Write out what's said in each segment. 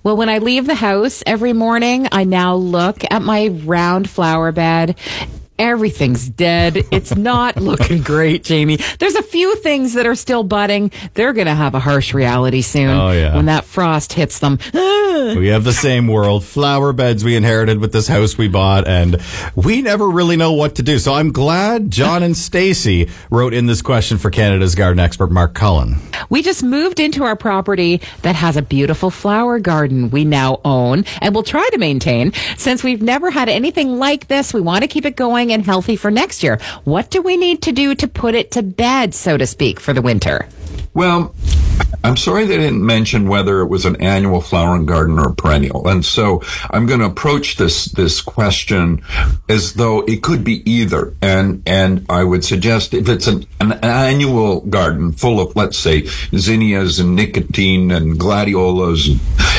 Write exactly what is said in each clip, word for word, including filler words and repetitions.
Well, when I leave the house every morning, I now look at my round flower bed. Everything's dead. It's not looking great, Jamie. There's a few things that are still budding. They're going to have a harsh reality soon. Oh, yeah. When that frost hits them. We have the same world. Flower beds we inherited with this house we bought, and we never really know what to do. So I'm glad John and Stacey wrote in this question for Canada's garden expert, Mark Cullen. We just moved into our property that has a beautiful flower garden we now own and will try to maintain. Since we've never had anything like this, we want to keep it going and healthy for next year. What do we need to do to put it to bed, so to speak, for the winter? Well, I'm sorry they didn't mention whether it was an annual flowering garden or a perennial. And so I'm going to approach this, this question as though it could be either. And, and I would suggest if it's an, an annual garden full of, let's say, zinnias and nicotine and gladiolas,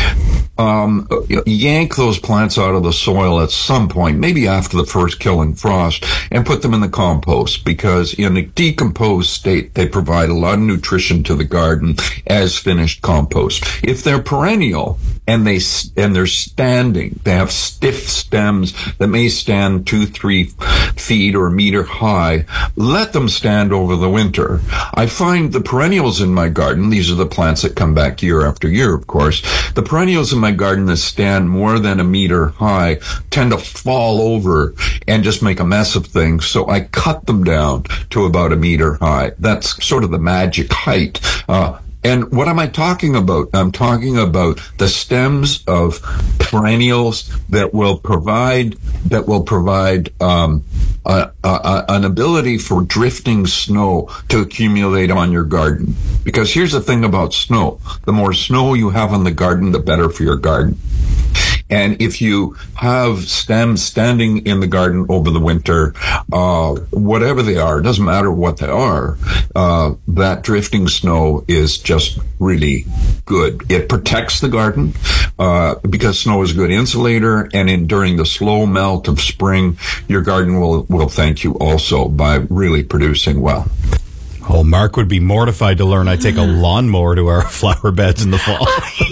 Um, yank those plants out of the soil at some point, maybe after the first killing frost, and put them in the compost, because in a decomposed state, they provide a lot of nutrition to the garden as finished compost. If they're perennial and they, and they're standing, they have stiff stems that may stand two, three feet or a meter high, let them stand over the winter. I find the perennials in my garden, these are the plants that come back year after year, of course, the perennials in my garden that stand more than a meter high tend to fall over and just make a mess of things. So I cut them down to about a meter high. That's sort of the magic height. Uh, And what am I talking about? I'm talking about the stems of perennials that will provide, that will provide, um, a, a, an ability for drifting snow to accumulate on your garden. Because here's the thing about snow. The more snow you have on the garden, the better for your garden. And if you have stems standing in the garden over the winter, uh, whatever they are, it doesn't matter what they are, uh, that drifting snow is just really good. It protects the garden, uh, because snow is a good insulator, and in during the slow melt of spring, your garden will, will thank you also by really producing well. Oh, Mark would be mortified to learn I take a lawnmower to our flower beds in the fall.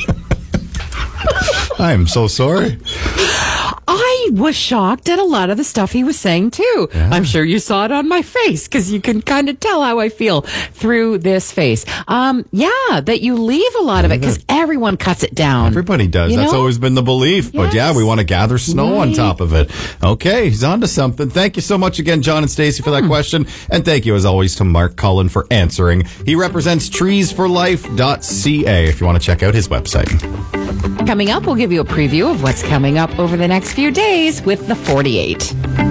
I'm so sorry. I was shocked at a lot of the stuff he was saying, too. Yeah. I'm sure you saw it on my face, because you can kind of tell how I feel through this face. Um, yeah, that you leave a lot of it, because everyone cuts it down. Everybody does. You That's know? always been the belief. Yes. But yeah, we want to gather snow right. on top of it. Okay, he's on to something. Thank you so much again, John and Stacey, for that mm. question. And thank you, as always, to Mark Cullen for answering. He represents trees for life dot c a if you want to check out his website. Coming up, we'll give you a preview of what's coming up over the next few days with the forty-eight.